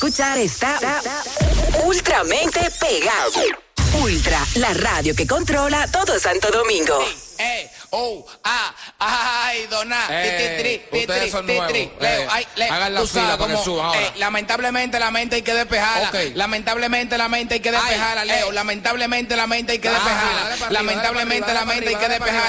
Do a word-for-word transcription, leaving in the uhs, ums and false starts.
escuchar está, está ultramente pegado. Ultra, la radio que controla todo Santo Domingo. Hey, oh, ah, ay, dona, eh, titri, titri, titri, Leo, ay, Leo, hagan la tú fila sabes para que cómo, suban ahora. eh, lamentablemente la mente hay que despejarla, Okay. lamentablemente la mente hay que despejarla, Ay, Leo, eh. lamentablemente la mente hay que Ah, despejarla, dale para arriba, lamentablemente dale la para mente hay arriba, que dale para despejarla.